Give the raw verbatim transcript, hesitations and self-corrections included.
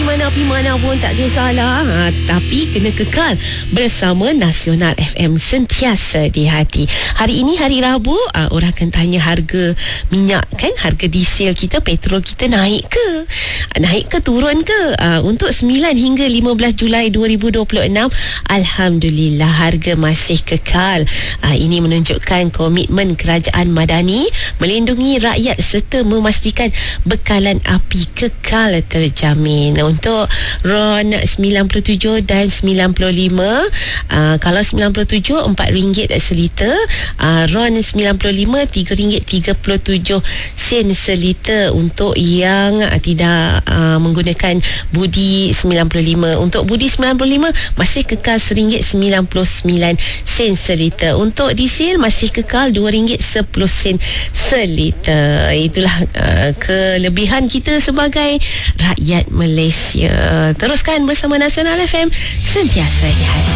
mana, pergi mana pun tak kisahlah. Ha, tapi kena kekal bersama Nasional F M, sentiasa di hati. Hari ini hari Rabu, uh, orang akan tanya harga minyak kan, harga diesel kita, petrol kita naik ke? Naik ke turun ke? Uh, untuk sembilan hingga lima belas Julai dua ribu dua puluh enam, alhamdulillah harga masih kekal. Uh, ini menunjukkan komitmen kerajaan Madani melindungi rakyat serta memastikan bekalan api kekal terjamin. Untuk RON sembilan puluh tujuh dan sembilan puluh lima, uh, kalau sembilan puluh tujuh empat ringgit seliter, uh, RON sembilan puluh lima tiga ringgit tiga puluh tujuh sen seliter. Untuk yang uh, tidak uh, menggunakan budi sembilan puluh lima, untuk budi sembilan puluh lima masih kekal seringgit sembilan puluh sembilan sen seliter. Untuk diesel masih kekal dua ringgit sepuluh sen seliter. Itulah uh, kelebihan kita sebagai rakyat Malaysia. Teruskan bersama Nasional F M, sentiasa di hati.